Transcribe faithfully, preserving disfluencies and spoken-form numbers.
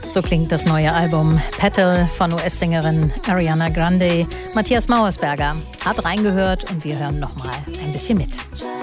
So klingt das neue Album Petal von U S-Sängerin Ariana Grande. Matthias Mauersberger hat reingehört und wir hören nochmal ein bisschen mit.